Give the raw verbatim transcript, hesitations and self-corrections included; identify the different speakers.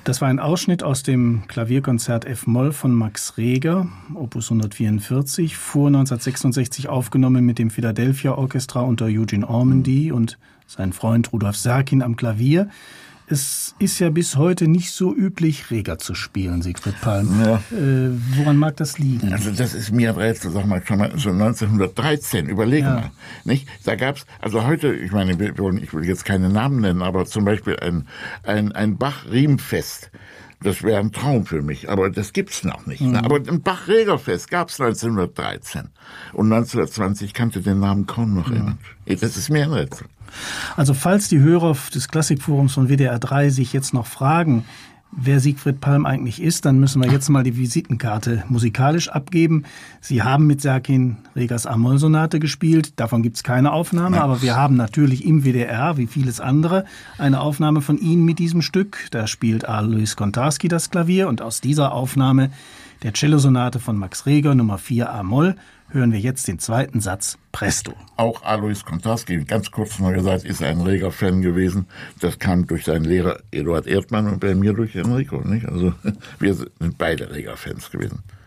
Speaker 1: Das war ein Ausschnitt aus dem Klavierkonzert F-Moll von Max Reger, Opus hundertvierundvierzig, vor neunzehnhundertsechsundsechzig aufgenommen mit dem Philadelphia Orchestra unter Eugene Ormandy und sein Freund Rudolf Serkin am Klavier. Es ist ja bis heute nicht so üblich, Reger zu spielen, Siegfried Palm. Ja. Äh, woran mag das liegen?
Speaker 2: Also das ist mir ein Rätsel, sag mal, schon mal so neunzehnhundertdreizehn, überlege ja. mal. Nicht? Da gab's, also heute, ich meine, ich will jetzt keine Namen nennen, aber zum Beispiel ein, ein, ein Bach-Riemfest. Das wäre ein Traum für mich, aber das gibt's noch nicht. Mhm. Aber ein Bach-Reger-Fest gab's neunzehnhundertdreizehn. Und neunzehnhundertzwanzig kannte den Namen kaum noch jemand. Mhm. Das ist mir ein Rätsel.
Speaker 1: Also falls die Hörer des Klassikforums von W D R drei sich jetzt noch fragen, wer Siegfried Palm eigentlich ist, dann müssen wir jetzt mal die Visitenkarte musikalisch abgeben. Sie haben mit Serkin Regers A-Moll-Sonate gespielt, davon gibt's keine Aufnahme, aber wir haben natürlich im W D R, wie vieles andere, eine Aufnahme von Ihnen mit diesem Stück. Da spielt Alois Kontarski das Klavier und aus dieser Aufnahme der Cellosonate von Max Reger Nummer vier A-Moll hören wir jetzt den zweiten Satz Presto.
Speaker 2: Auch Alois Kontarski, ganz kurz mal gesagt, ist ein Reger-Fan gewesen. Das kam durch seinen Lehrer Eduard Erdmann und bei mir durch Enrico. Nicht? Also wir sind beide Reger-Fans gewesen.